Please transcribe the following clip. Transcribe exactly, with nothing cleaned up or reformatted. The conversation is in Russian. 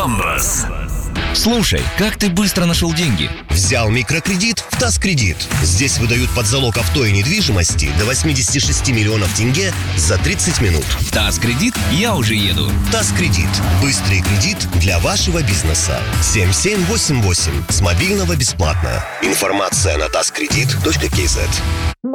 Донбасс. Слушай, как ты быстро нашел деньги? Взял микрокредит в ТАСС-кредит. Здесь выдают под залог авто и недвижимости до восемьдесят шесть миллионов тенге за тридцать минут. ТАСС-кредит, я уже еду. ТАСС-кредит. Быстрый кредит для вашего бизнеса. семь семь восемь восемь. С мобильного бесплатно. Информация на тасс кредит точка кей зет.